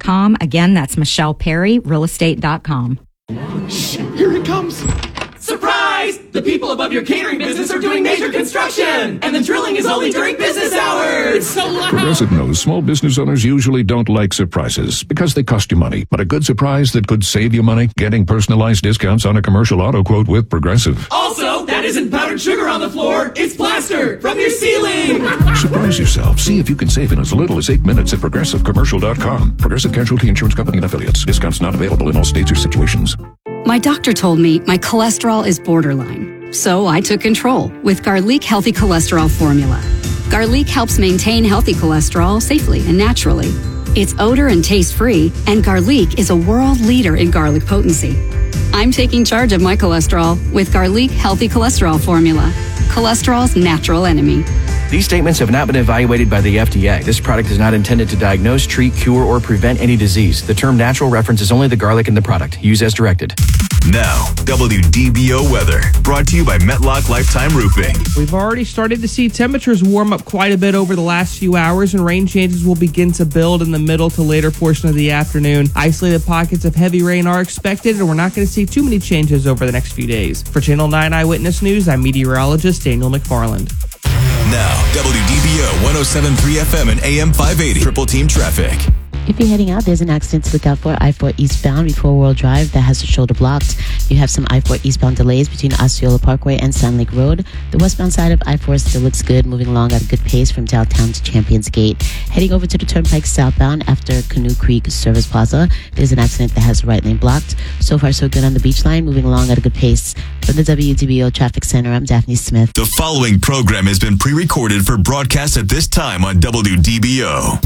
realestate.com. Again, that's Michelle Perry, realestate.com. Shh, here it comes. Surprise! The people above your catering business are doing major construction, and the drilling is only during business hours. It's so loud. Progressive knows small business owners usually don't like surprises because they cost you money. But a good surprise that could save you money, getting personalized discounts on a commercial auto quote with Progressive. Also, that isn't powdered sugar on the floor. It's plaster from your ceiling. Surprise yourself. See if you can save in as little as 8 minutes at ProgressiveCommercial.com. Progressive Casualty Insurance Company and Affiliates. Discounts not available in all states or situations. My doctor told me my cholesterol is borderline, so I took control with Garlic Healthy Cholesterol Formula. Garlic helps maintain healthy cholesterol safely and naturally. It's odor and taste-free, and Garlic is a world leader in garlic potency. I'm taking charge of my cholesterol with Garlic Healthy Cholesterol Formula, cholesterol's natural enemy. These statements have not been evaluated by the FDA. This product is not intended to diagnose, treat, cure, or prevent any disease. The term natural references only the garlic in the product. Use as directed. Now, WDBO weather, brought to you by Metlock Lifetime Roofing. We've already started to see temperatures warm up quite a bit over the last few hours, and rain chances will begin to build in the middle to later portion of the afternoon. Isolated pockets of heavy rain are expected, and we're not going to see too many changes over the next few days. For Channel 9 Eyewitness News, I'm meteorologist Daniel McFarland. Now, WDBO 107.3 FM and AM 580. Triple Team Traffic. If you're heading out, there's an accident to look out for. I-4 eastbound before World Drive that has the shoulder blocked. You have some I-4 eastbound delays between Osceola Parkway and Sand Lake Road. The westbound side of I-4 still looks good, moving along at a good pace from downtown to Champions Gate. Heading over to the Turnpike southbound after Canoe Creek Service Plaza, there's an accident that has the right lane blocked. So far, so good on the beach line, moving along at a good pace. From the WDBO Traffic Center, I'm Daphne Smith. The following program has been pre-recorded for broadcast at this time on WDBO.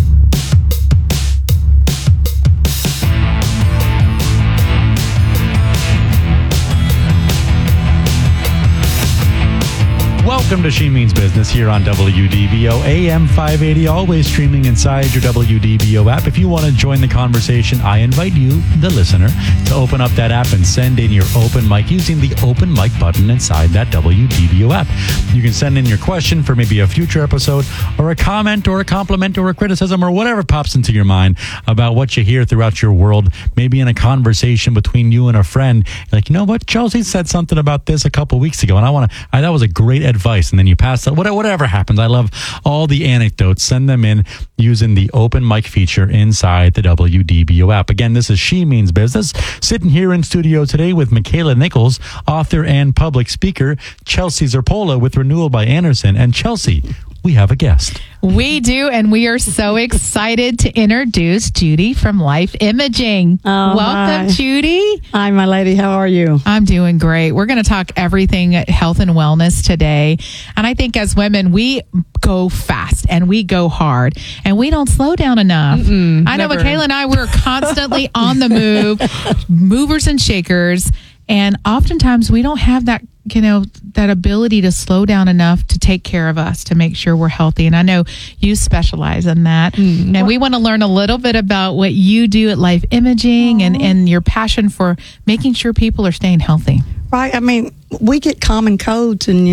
Welcome to She Means Business here on WDBO AM 580, always streaming inside your WDBO app. If you want to join the conversation, I invite you, the listener, to open up that app and send in your open mic using the open mic button inside that WDBO app. You can send in your question for maybe a future episode, or a comment or a compliment or a criticism or whatever pops into your mind about what you hear throughout your world, maybe in a conversation between you and a friend. You're like, you know what, Chelsea said something about this a couple weeks ago, and that was a great advice. And then you pass that, whatever happens. I love all the anecdotes. Send them in using the open mic feature inside the WDBO app. Again, this is She Means Business. Sitting here in studio today with Michaela Nichols, author and public speaker, Chelsea Zerpola with Renewal by Anderson. And Chelsea, we have a guest. We do, and we are so excited to introduce Judy from Life Imaging. Welcome, hi. Judy. Hi, my lady. How are you? I'm doing great. We're going to talk everything health and wellness today. And I think as women, we go fast and we go hard and we don't slow down enough. I know Michaela and I, we're constantly on the move, movers and shakers. And oftentimes we don't have that, that ability to slow down enough to take care of us, to make sure we're healthy. And I know you specialize in that. And we want to learn a little bit about what you do at Life Imaging and your passion for making sure people are staying healthy. Right. I mean, we get common codes and,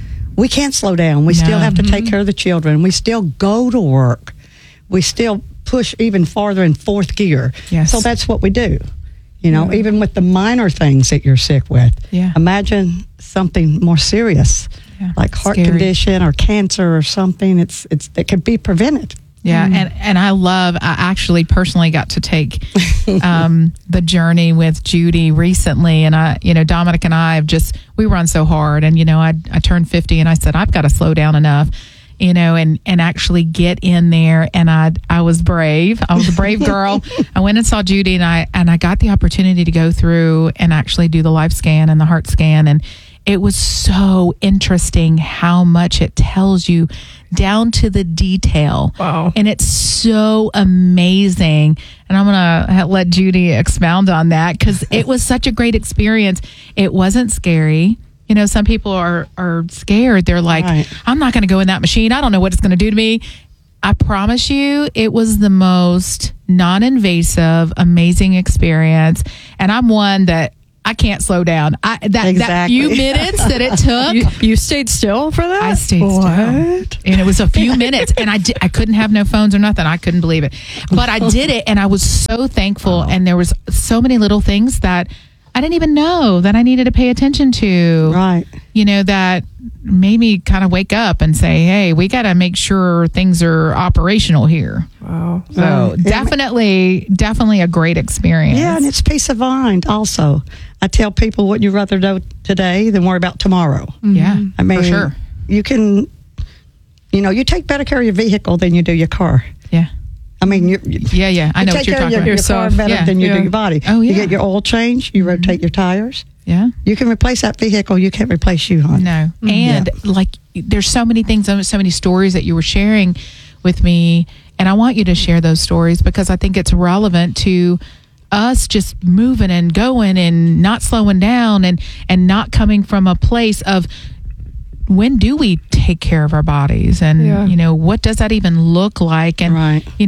we can't slow down. We still have to take care of the children. We still go to work. We still push even farther in fourth gear. Yes. So that's what we do. Even with the minor things that you're sick with. Yeah. Imagine something more serious, like heart condition or cancer or something. It could be prevented. Yeah, and I actually personally got to take the journey with Judy recently, and Dominic and I we run so hard, and I turned 50, and I said I've got to slow down enough. And actually get in there. And I was brave. I was a brave girl. I went and saw Judy, and I got the opportunity to go through and actually do the life scan and the heart scan. And it was so interesting how much it tells you down to the detail. Wow. And it's so amazing. And I'm going to let Judy expound on that because it was such a great experience. It wasn't scary. Some people are scared. They're like, I'm not going to go in that machine. I don't know what it's going to do to me. I promise you, it was the most non-invasive, amazing experience. And I'm one that I can't slow down. That few minutes that it took. You stayed still for that? I stayed still. And it was a few minutes, and I couldn't have no phones or nothing. I couldn't believe it. But I did it, and I was so thankful. And there was so many little things that I didn't even know that I needed to pay attention to. Right. That made me kind of wake up and say, hey, we got to make sure things are operational here. Wow. So definitely a great experience. Yeah, and it's peace of mind also. I tell people, what you rather do today than worry about tomorrow. Yeah, I mean, for sure. You can, you take better care of your vehicle than you do your car. Yeah. I mean, I know you what take you're care talking of about. your car better than you do your body. Oh, yeah. You get your oil change, you rotate your tires. Yeah. You can replace that vehicle. You can't replace you, hon. No. And there's so many things, so many stories that you were sharing with me. And I want you to share those stories because I think it's relevant to us just moving and going and not slowing down and not coming from a place of when do we take care of our bodies and, what does that even look like? And,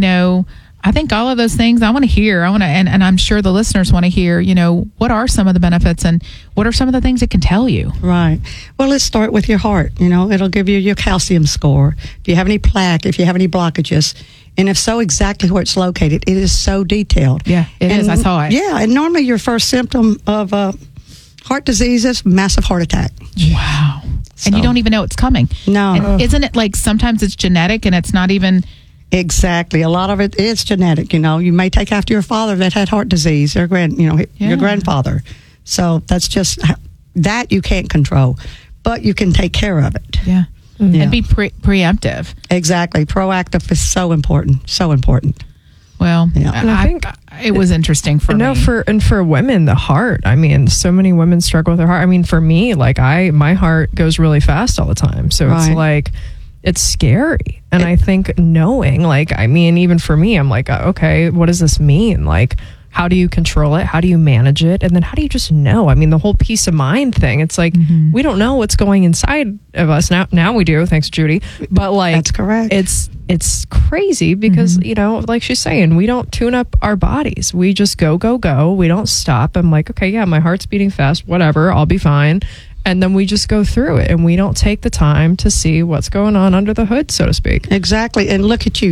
I think all of those things I want to hear. And I'm sure the listeners want to hear, what are some of the benefits and what are some of the things it can tell you? Right. Well, let's start with your heart. It'll give you your calcium score. Do you have any plaque? If you have any blockages? And if so, exactly where it's located. It is so detailed. Yeah, it is. I saw it. Yeah. And normally your first symptom of heart disease is massive heart attack. Wow. And you don't even know it's coming. No. And isn't it like sometimes it's genetic and it's not even... Exactly. A lot of it is genetic. You may take after your father that had heart disease, or your grandfather. So that's just that you can't control, but you can take care of it. Yeah. Mm-hmm. And be preemptive. Exactly. Proactive is so important. So important. Well, I think it was interesting for me. No, for women, the heart. I mean, so many women struggle with their heart. I mean, for me, my heart goes really fast all the time. So it's like, it's scary. And I think knowing, even for me, I'm like, okay, what does this mean? How do you control it? How do you manage it? And then how do you just know? I mean, the whole peace of mind thing, it's like, we don't know what's going inside of us. Now we do, thanks, Judy. But that's correct. It's crazy because, like she's saying, we don't tune up our bodies. We just go. We don't stop. I'm like, okay, yeah, my heart's beating fast, whatever, I'll be fine. And then we just go through it and we don't take the time to see what's going on under the hood, so to speak. Exactly. And look at you,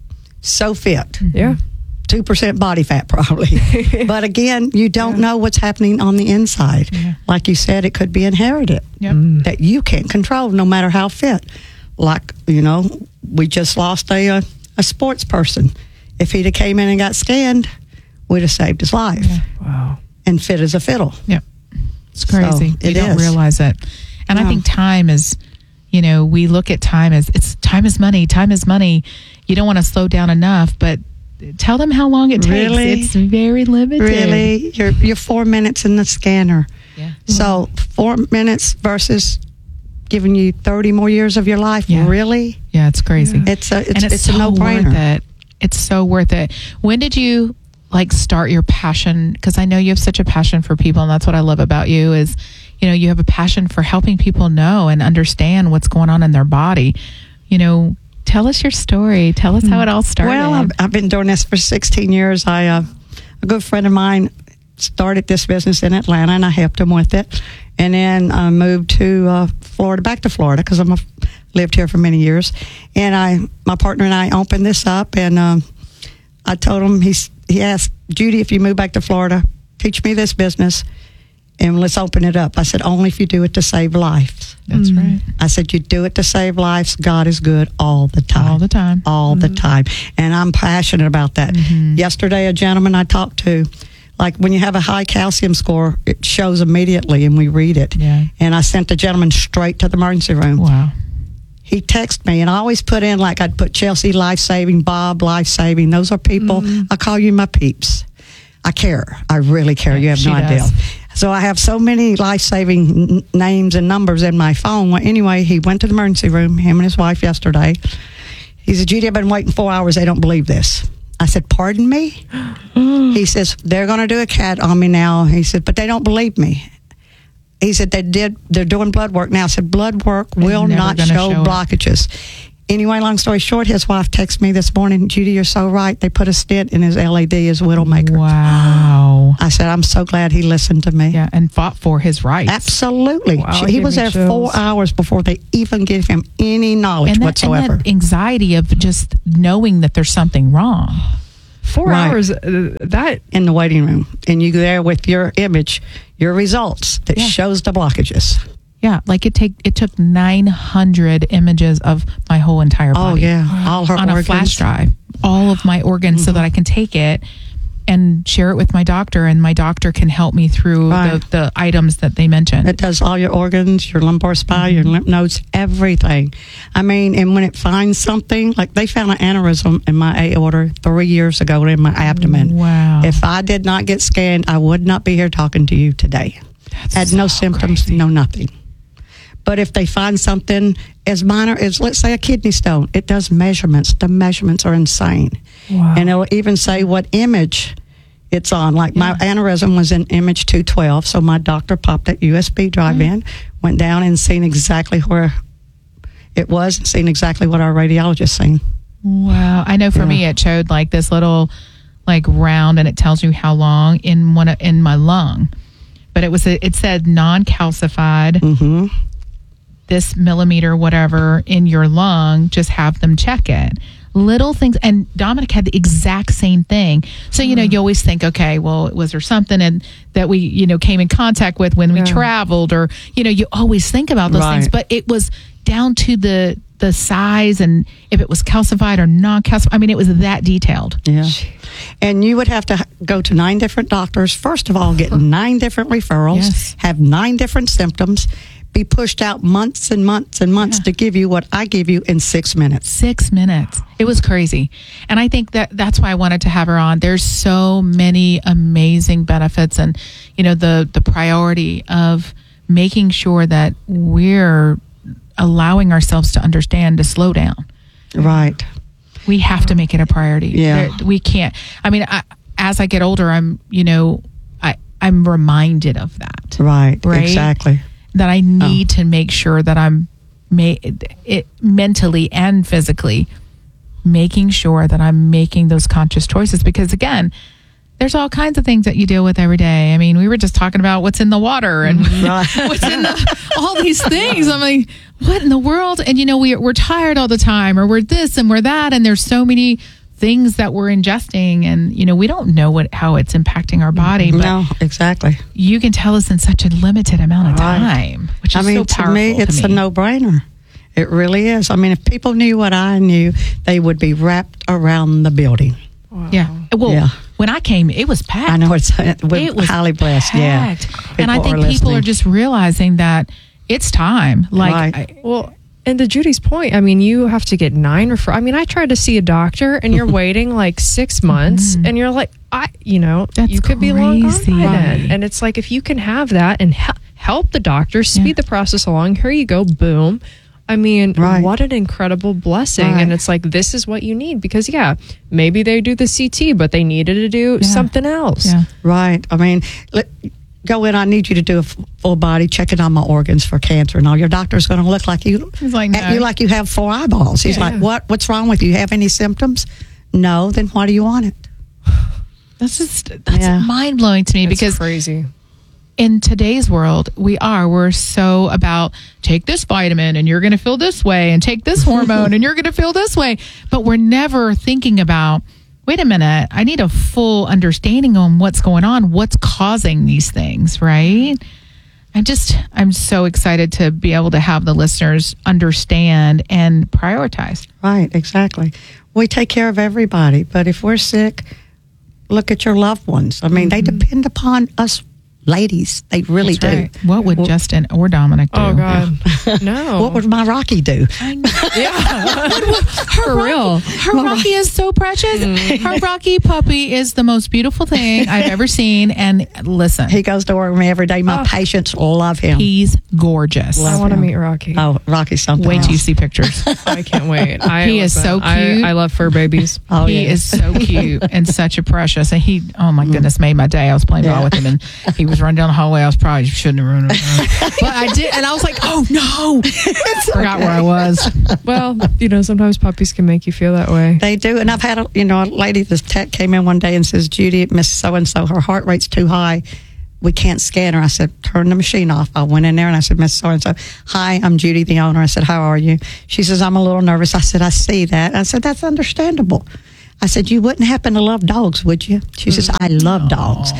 so fit. Yeah. 2% body fat probably. But again, you don't know what's happening on the inside. Yeah. Like you said, it could be inherited that you can't control no matter how fit. Like, we just lost a sports person. If he'd have came in and got scanned, we'd have saved his life. Yeah. Wow. And fit as a fiddle. Yep. It's crazy. So you don't realize it. And I think time is, we look at time as time is money. Time is money. You don't want to slow down enough, but tell them how long it takes. Really? It's very limited. Really? You're 4 minutes in the scanner. Yeah. So 4 minutes versus giving you 30 more years of your life. Yeah. Really? Yeah, it's crazy. Yeah. It's so a no-brainer. Worth it. It's so worth it. When did you start your passion? Because I know you have such a passion for people, and that's what I love about you is, you have a passion for helping people know and understand what's going on in their body. Tell us your story. Tell us how it all started. Well, I've been doing this for 16 years. A good friend of mine started this business in Atlanta, and I helped him with it. And then I moved to back to Florida, because I've lived here for many years. And my partner and I opened this up, and I told him, he asked, Judy, if you move back to Florida, teach me this business, and let's open it up. I said, only if you do it to save lives. That's right. I said, you do it to save lives. God is good all the time. All the time. All the time. And I'm passionate about that. Yesterday, a gentleman I talked to, when you have a high calcium score, it shows immediately, and we read it. Yeah. And I sent the gentleman straight to the emergency room. Wow. He texted me, and I always put in, I'd put Chelsea life-saving, Bob life-saving. Those are people, I call you my peeps. I care. I really care. You have no idea. So I have so many life-saving names and numbers in my phone. Well, anyway, he went to the emergency room, him and his wife yesterday. He said, Judy, I've been waiting 4 hours. They don't believe this. I said, pardon me? He says, they're going to do a CAT on me now. He said, but they don't believe me. He said, they're doing blood work now. I said, blood work will not show blockages. Anyway, long story short, his wife texted me this morning, Judy, you're so right. They put a stent in his LED, his Widowmaker. Wow. I said, I'm so glad he listened to me. Yeah, and fought for his rights. Absolutely. Wow, He was there 4 hours before they even gave him any knowledge whatsoever. And that anxiety of just knowing that there's something wrong. 4 hours, that in the waiting room, and you there with your image, your results that shows the blockages. Yeah, like it took 900 images of my whole entire body. Oh yeah, all her on organs. a flash drive, all of my organs, so that I can take it and share it with my doctor, and my doctor can help me through the items that they mentioned. It does all your organs, your lumbar spine, your lymph nodes, everything. I mean, and when it finds something, like they found an aneurysm in my aorta 3 years ago in my abdomen. Wow. If I did not get scanned, I would not be here talking to you today. Had no symptoms, crazy. no nothing. But if they find something as minor as, let's say, a kidney stone, it does measurements. The measurements are insane. Wow. And it'll even say what image it's on. Like my aneurysm was in image 212, so my doctor popped that USB drive in, went down and seen exactly where it was, and seen exactly what our radiologist seen. Wow. I know for me it showed like this little like round, and it tells you how long in my lung. But it said non-calcified. This millimeter, whatever, in your lung, just have them check it. Little things. And Dominic had the exact same thing. So, you always think, okay, well, was there something that we, came in contact with when we traveled, or, you always think about those things, but it was down to the size and if it was calcified or non-calcified. I mean, it was that detailed. Yeah. And you would have to go to 9 different doctors. First of all, get 9 different referrals, have 9 different symptoms, be pushed out months and months and months to give you what I give you in 6 minutes. 6 minutes. It was crazy. And I think that's why I wanted to have her on. There's so many amazing benefits, and, the priority of making sure that we're allowing ourselves to understand, to slow down. Right. We have to make it a priority. Yeah. We can't. I mean, as I get older, I'm reminded of that. Right. Exactly. That I need to make sure that I'm mentally and physically making sure that I'm making those conscious choices. Because again, there's all kinds of things that you deal with every day. I mean, we were just talking about what's in the water and what's in all these things. I'm like, what in the world? And we're tired all the time, or we're this and we're that, and there's so many things that we're ingesting, and we don't know how it's impacting our body. But no, exactly. You can tell us in such a limited amount of time, which is so powerful. To me, it's a no-brainer. It really is. I mean, if people knew what I knew, they would be wrapped around the building. Wow. Yeah. Well, when I came, it was packed. I know it was highly blessed. Packed. Yeah. And I think people are just realizing that it's time. And to Judy's point, I mean, you have to get 9 referrals. I mean, I tried to see a doctor, and you're waiting like 6 months, and you're like, you could be long gone by then. And it's like, if you can have that and help the doctor speed the process along, here you go, boom. I mean, what an incredible blessing. And it's like, this is what you need, because maybe they do the CT, but they needed to do something else. Yeah. Right. I mean, go in, I need you to do a full body checking on my organs for cancer and all. Your doctor's going to look like you, at you like you have 4 eyeballs. He's like, what's wrong with you? Have any symptoms? No, then why do you want it? That's mind-blowing to me. It's because crazy. In today's world, we're so about take this vitamin and you're going to feel this way, and take this hormone and you're going to feel this way. But we're never thinking about, wait a minute, I need a full understanding on what's going on, what's causing these things, right? I'm so excited to be able to have the listeners understand and prioritize. Right, exactly. We take care of everybody, but if we're sick, look at your loved ones. I mean, they depend upon us ladies. They really do. Right. What would Justin or Dominic do? Oh, God. No. What would my Rocky do? Real. Her Rocky is so precious. Her Rocky puppy is the most beautiful thing I've ever seen. And listen, he goes to work with me every day. My patients love him. He's gorgeous. I want to meet Rocky. Oh, Rocky's something Wait else. till you see pictures. I can't wait. He is so cute. I love fur babies. He is so cute and such a precious. And he, oh my goodness, made my day. I was playing ball with him, and he was was running down the hallway. I probably shouldn't have run around. But I did. And I was like, oh, no. Forgot where I was. Well, sometimes puppies can make you feel that way. They do. And I've had a lady, this tech came in one day and says, Judy, Miss So-and-so, her heart rate's too high. We can't scan her. I said, turn the machine off. I went in there and I said, Miss So-and-so, hi, I'm Judy, the owner. I said, how are you? She says, I'm a little nervous. I said, I see that. I said, that's understandable. I said, you wouldn't happen to love dogs, would you? She says, I love dogs.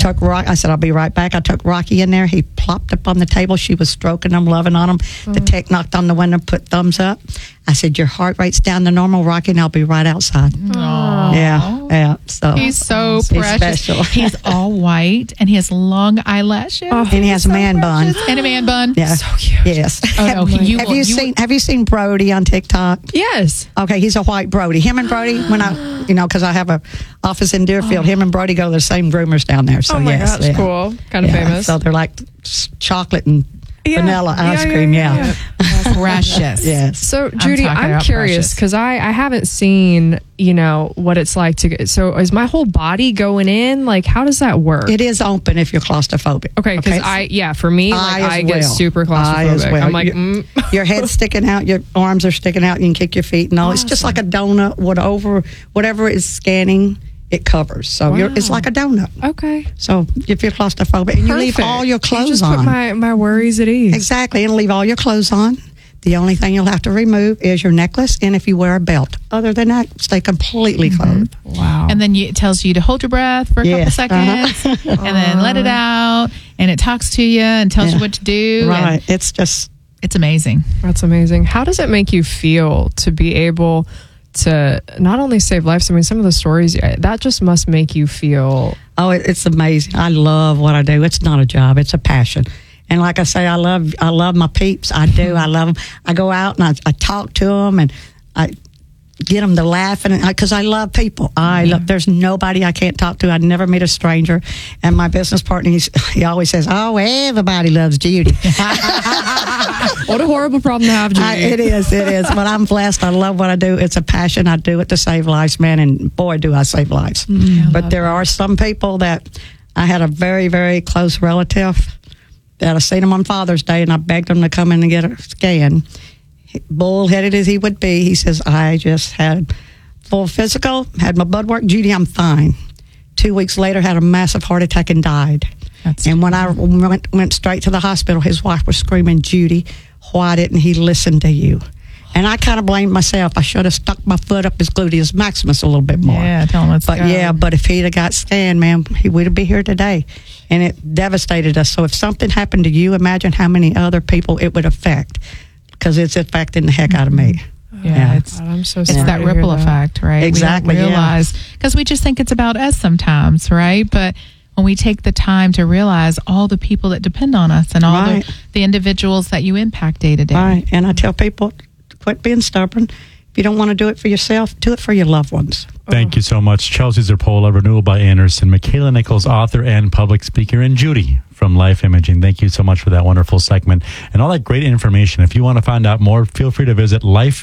I said, I'll be right back. I took Rocky in there. He plopped up on the table. She was stroking him, loving on him. The tech knocked on the window, put thumbs up. I said, your heart rate's down to normal, Rocky, and I'll be right outside. Aww. Yeah. So he's so precious. Special. He's all white, and he has long eyelashes. And he has a man bun. And a man bun. Yeah. So cute. Yes. Oh, no. Have you seen Brody on TikTok? Yes. Okay, he's a white Brody. Him and Brody, when I, because I have a office in Deerfield, him and Brody go to the same groomers down there. So yes, that's cool. Kind of famous. So they're like chocolate and vanilla ice cream. Yeah. Precious. Yes. So Judy, I'm curious because I haven't seen what it's like to get. So is my whole body going in? Like, how does that work? It is open if you're claustrophobic. Okay, because for me, I get super claustrophobic. Well. I'm like, your head's sticking out, your arms are sticking out, you can kick your feet and all. It's just like a donut. Whatever is scanning, it covers. So it's like a donut. Okay. So if you're claustrophobic, and you leave all your clothes on. Put my worries at ease. Exactly, and leave all your clothes on. The only thing you'll have to remove is your necklace and if you wear a belt. Other than that, stay completely clothed. Wow. And then it tells you to hold your breath for a couple seconds and then let it out. And it talks to you and tells you what to do. Right. It's amazing. That's amazing. How does it make you feel to be able to not only save lives? I mean, some of the stories, that just must make you feel... Oh, it's amazing. I love what I do. It's not a job. It's a passion. And like I say, I love my peeps. I do. I love them. I go out and I talk to them and I get them to laughing because I love people. There's nobody I can't talk to. I never meet a stranger. And my business partner, he always says, oh, everybody loves Judy. What a horrible problem to have, Judy. It is. But I'm blessed. I love what I do. It's a passion. I do it to save lives, man. And boy, do I save lives. But there are some people that I had a very, very close relative that I seen him on Father's Day, and I begged him to come in and get a scan. Bullheaded as he would be, he says, I just had full physical, had my blood work. Judy, I'm fine. 2 weeks later, had a massive heart attack and died. And when I went straight to the hospital, his wife was screaming, Judy, why didn't he listen to you? And I kind of blamed myself. I should have stuck my foot up his gluteus maximus a little bit more. Yeah, tell him let's go. But if he'd have got scanned, man, he would be here today. And it devastated us. So if something happened to you, imagine how many other people it would affect, because it's affecting the heck out of me. Yeah, I'm so sorry. It's that ripple effect, right? Exactly. We don't realize, because we just think it's about us sometimes, right? But when we take the time to realize all the people that depend on us and all the individuals that you impact day to day. Right. And I tell people, quit being stubborn. If you don't want to do it for yourself, do it for your loved ones. Thank you so much, Chelsea Zerpola, Renewal by Anderson, Michaela Nichols, author and public speaker, and Judy from Life Imaging. Thank you so much for that wonderful segment and all that great information. If you want to find out more, feel free to visit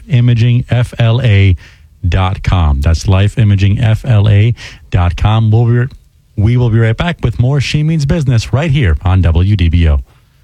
lifeimagingfla.com. That's lifeimagingfla.com. We will be right back with more She Means Business right here on WDBO.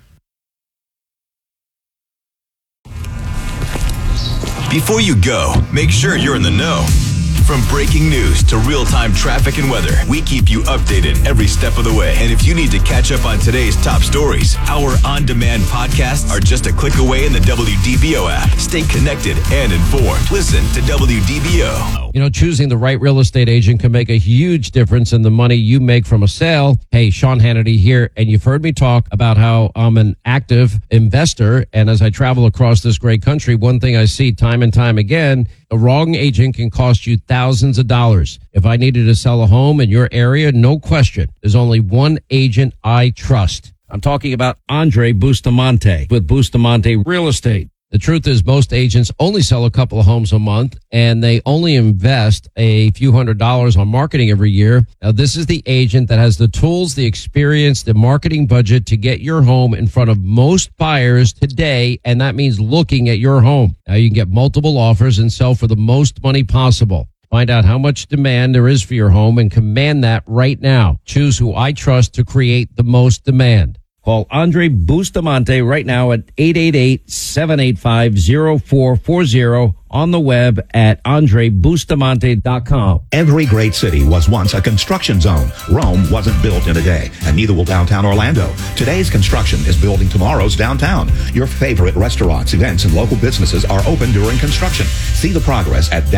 Before you go, make sure you're in the know. From breaking news to real-time traffic and weather, we keep you updated every step of the way. And if you need to catch up on today's top stories, our on-demand podcasts are just a click away in the WDBO app. Stay connected and informed. Listen to WDBO. Choosing the right real estate agent can make a huge difference in the money you make from a sale. Hey, Sean Hannity here, and you've heard me talk about how I'm an active investor. And as I travel across this great country, one thing I see time and time again, a wrong agent can cost you thousands of dollars. If I needed to sell a home in your area, no question, there's only one agent I trust. I'm talking about Andre Bustamante with Bustamante Real Estate. The truth is most agents only sell a couple of homes a month, and they only invest a few $100s on marketing every year. Now, this is the agent that has the tools, the experience, the marketing budget to get your home in front of most buyers today, and that means looking at your home. Now, you can get multiple offers and sell for the most money possible. Find out how much demand there is for your home and command that right now. Choose who I trust to create the most demand. Call Andre Bustamante right now at 888-785-0440 on the web at andrebustamante.com. Every great city was once a construction zone. Rome wasn't built in a day, and neither will downtown Orlando. Today's construction is building tomorrow's downtown. Your favorite restaurants, events, and local businesses are open during construction. See the progress at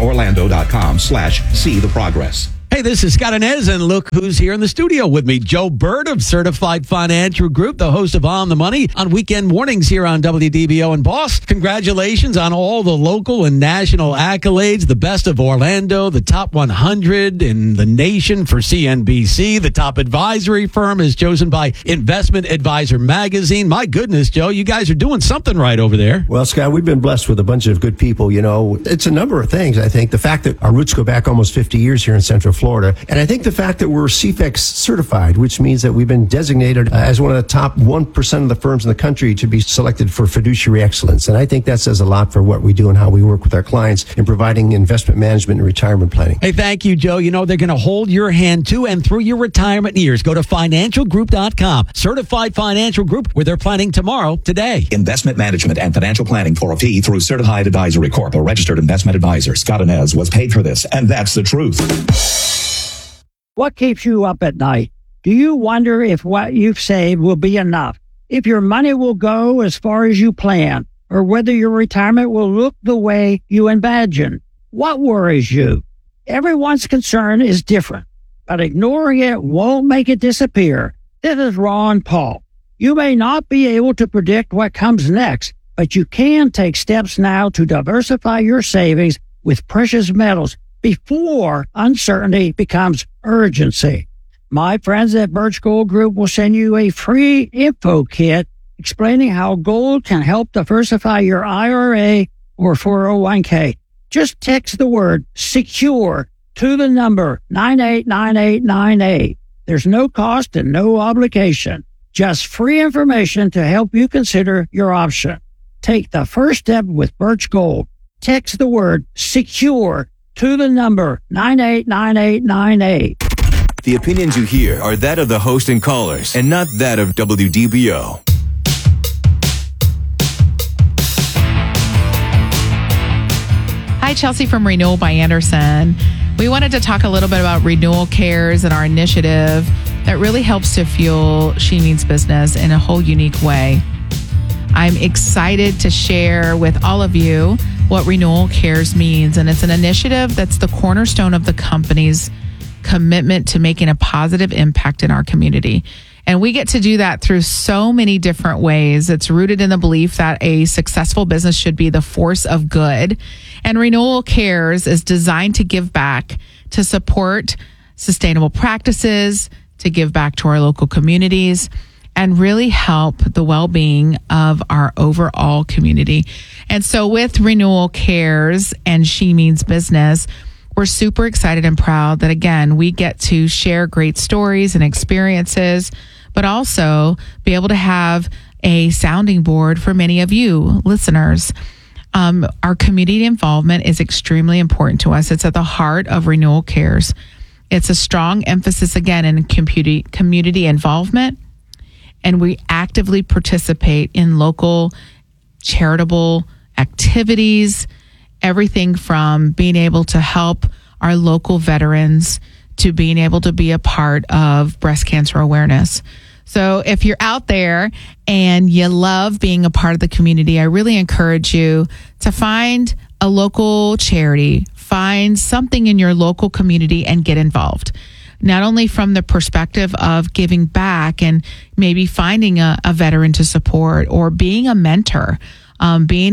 downtownorlando.com/see-the-progress. Hey, this is Scott Inez, and look who's here in the studio with me. Joe Bird of Certified Financial Group, the host of On the Money on weekend mornings here on WDBO in Boston. Congratulations on all the local and national accolades. The best of Orlando, the top 100 in the nation for CNBC. The top advisory firm is chosen by Investment Advisor Magazine. My goodness, Joe, you guys are doing something right over there. Well, Scott, we've been blessed with a bunch of good people. You know, it's a number of things. I think the fact that our roots go back almost 50 years here in Central Florida. And I think the fact that we're CFEX certified, which means that we've been designated as one of the top 1% of the firms in the country to be selected for fiduciary excellence. And I think that says a lot for what we do and how we work with our clients in providing investment management and retirement planning. Hey, thank you, Joe. You know, they're going to hold your hand to and through your retirement years. Go to financialgroup.com. Certified Financial Group, where they're planning tomorrow, today. Investment management and financial planning for a fee through Certified Advisory Corp., a registered investment advisor. Scott Inez was paid for this, and that's the truth. What keeps you up at night? Do you wonder if what you've saved will be enough? If your money will go as far as you plan? Or whether your retirement will look the way you imagine? What worries you? Everyone's concern is different, but ignoring it won't make it disappear. This is Ron Paul. You may not be able to predict what comes next, but you can take steps now to diversify your savings with precious metals before uncertainty becomes urgency. My friends at Birch Gold Group will send you a free info kit explaining how gold can help diversify your IRA or 401k. Just text the word SECURE to the number 989898. There's no cost and no obligation. Just free information to help you consider your option. Take the first step with Birch Gold. Text the word SECURE to the number 989898. The opinions you hear are that of the host and callers and not that of WDBO. Hi, Chelsea from Renewal by Andersen. We wanted to talk a little bit about Renewal Cares and our initiative that really helps to fuel She Means Business in a whole unique way. I'm excited to share with all of you what Renewal Cares means, and it's an initiative that's the cornerstone of the company's commitment to making a positive impact in our community. And we get to do that through so many different ways. It's rooted in the belief that a successful business should be the force of good. And Renewal Cares is designed to give back, to support sustainable practices, to give back to our local communities, and really help the well-being of our overall community. And so with Renewal Cares and She Means Business, we're super excited and proud that, again, we get to share great stories and experiences, but also be able to have a sounding board for many of you listeners. Our community involvement is extremely important to us. It's at the heart of Renewal Cares. It's a strong emphasis, again, in community involvement, and we actively participate in local charitable activities, everything from being able to help our local veterans to being able to be a part of breast cancer awareness. So if you're out there and you love being a part of the community, I really encourage you to find a local charity, find something in your local community and get involved. Not only from the perspective of giving back and maybe finding a veteran to support or being a mentor, being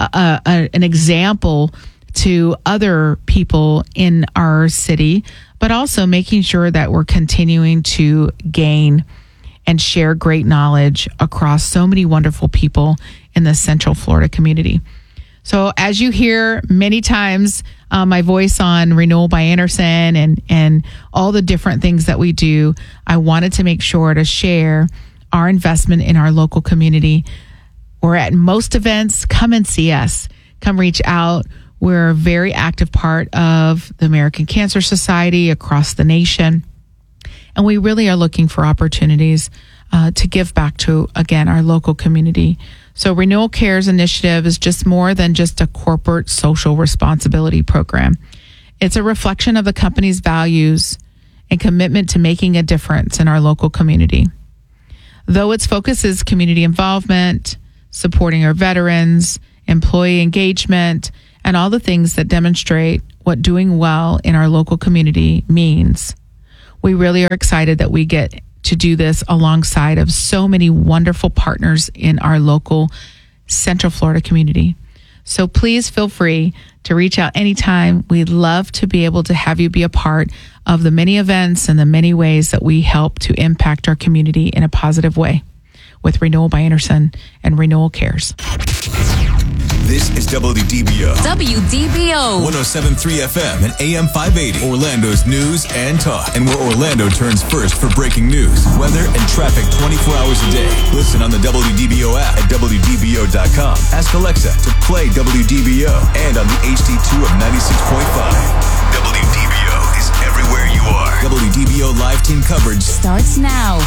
an example to other people in our city, but also making sure that we're continuing to gain and share great knowledge across so many wonderful people in the Central Florida community. So as you hear many times, my voice on Renewal by Andersen and all the different things that we do, I wanted to make sure to share our investment in our local community. We're at most events. Come and see us. Come reach out. We're a very active part of the American Cancer Society across the nation. And we really are looking for opportunities to give back to, again, our local community. So Renewal Cares Initiative is just more than just a corporate social responsibility program. It's a reflection of the company's values and commitment to making a difference in our local community. Though its focus is community involvement, supporting our veterans, employee engagement, and all the things that demonstrate what doing well in our local community means, we really are excited that we get to do this alongside of so many wonderful partners in our local Central Florida community. So please feel free to reach out anytime. We'd love to be able to have you be a part of the many events and the many ways that we help to impact our community in a positive way with Renewal by Andersen and Renewal Cares. This is WDBO. WDBO. 107.3 FM and AM 580. Orlando's news and talk. And where Orlando turns first for breaking news, weather, and traffic 24 hours a day. Listen on the WDBO app at WDBO.com. Ask Alexa to play WDBO and on the HD2 of 96.5. WDBO is everywhere you are. WDBO live team coverage starts now.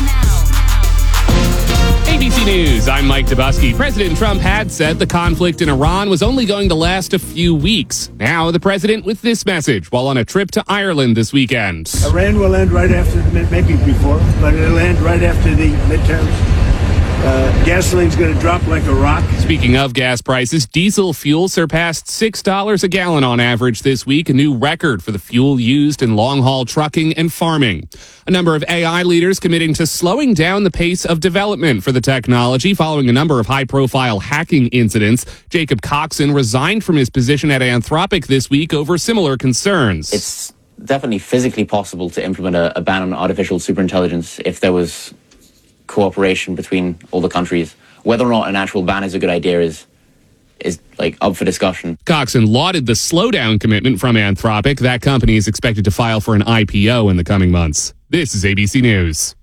ABC News, I'm Mike Dubusky. President Trump had said the conflict in Iran was only going to last a few weeks. Now the president with this message while on a trip to Ireland this weekend. Iran will end right after, maybe before, but it'll end right after the midterms. Gasoline's going to drop like a rock. Speaking of gas prices, diesel fuel surpassed $6 a gallon on average this week, a new record for the fuel used in long-haul trucking and farming. A number of AI leaders committing to slowing down the pace of development for the technology following a number of high-profile hacking incidents. Jacob Coxon resigned from his position at Anthropic this week over similar concerns. It's definitely physically possible to implement a ban on artificial superintelligence if there was cooperation between all the countries. Whether or not an actual ban is a good idea is like up for discussion. Coxon lauded the slowdown commitment from Anthropic. That company is expected to file for an IPO in the coming months. This is ABC News.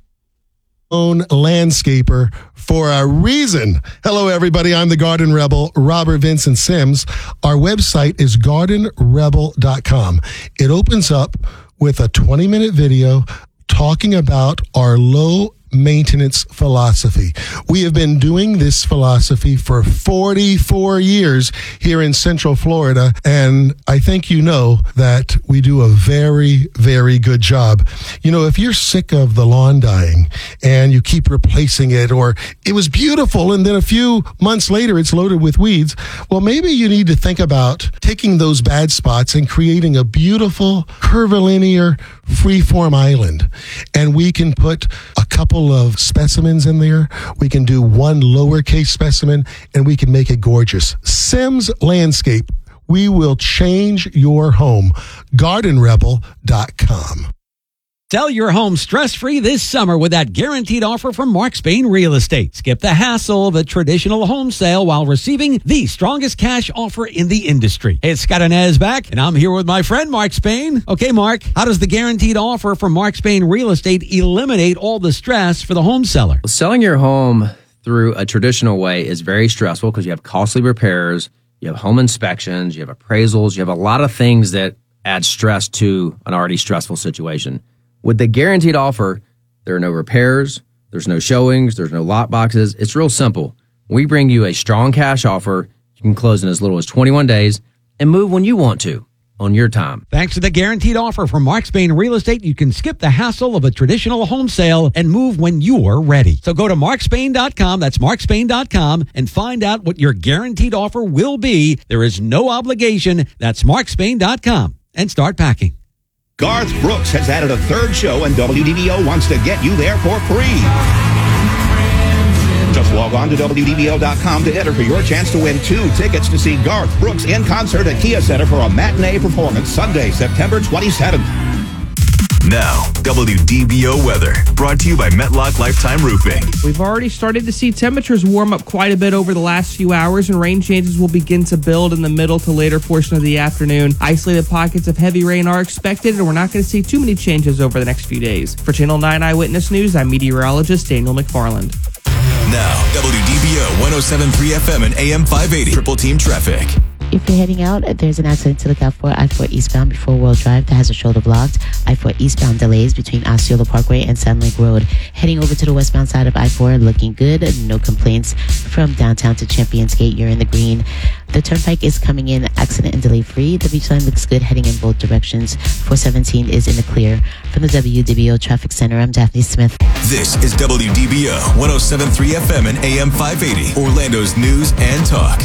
Own landscaper for a reason. Hello, everybody. I'm the Garden Rebel, Robert Vincent Sims. Our website is gardenrebel.com. It opens up with a 20-minute video talking about our low maintenance philosophy. We have been doing this philosophy for 44 years here in Central Florida, and I think you know that we do a very, very good job. You know, if you're sick of the lawn dying and you keep replacing it, or it was beautiful and then a few months later it's loaded with weeds, well, maybe you need to think about taking those bad spots and creating a beautiful curvilinear freeform island. And we can put a couple of specimens in there. We can do one lowercase specimen, and we can make it gorgeous. Sims Landscape. We will change your home. GardenRebel.com. Sell your home stress-free this summer with that guaranteed offer from Mark Spain Real Estate. Skip the hassle of a traditional home sale while receiving the strongest cash offer in the industry. It's Scott Inez back, and I'm here with my friend Mark Spain. Okay, Mark, how does the guaranteed offer from Mark Spain Real Estate eliminate all the stress for the home seller? Selling your home through a traditional way is very stressful because you have costly repairs, you have home inspections, you have appraisals, you have a lot of things that add stress to an already stressful situation. With the guaranteed offer, there are no repairs, there's no showings, there's no lot boxes. It's real simple. We bring you a strong cash offer. You can close in as little as 21 days and move when you want to on your time. Thanks to the guaranteed offer from Mark Spain Real Estate, you can skip the hassle of a traditional home sale and move when you're ready. So go to markspain.com, that's markspain.com, and find out what your guaranteed offer will be. There is no obligation. That's markspain.com, and start packing. Garth Brooks has added a third show, and WDBO wants to get you there for free. Just log on to WDBO.com to enter for your chance to win 2 tickets to see Garth Brooks in concert at Kia Center for a matinee performance Sunday, September 27th. Now, WDBO weather, brought to you by Metlock Lifetime Roofing. We've already started to see temperatures warm up quite a bit over the last few hours, and rain chances will begin to build in the middle to later portion of the afternoon. Isolated pockets of heavy rain are expected, and we're not going to see too many changes over the next few days. For Channel 9 Eyewitness News, I'm meteorologist Daniel McFarland. Now, WDBO 107.3 FM and AM 580. Triple Team Traffic. If you're heading out, there's an accident to look out for. I-4 eastbound before World Drive that has a shoulder blocked. I-4 eastbound delays between Osceola Parkway and Sand Lake Road. Heading over to the westbound side of I-4, looking good. No complaints from downtown to Champions Gate. You're in the green. The turnpike is coming in accident and delay free. The beach line looks good heading in both directions. 417 is in the clear. From the WDBO Traffic Center, I'm Daphne Smith. This is WDBO 107.3 FM and AM 580, Orlando's news and talk.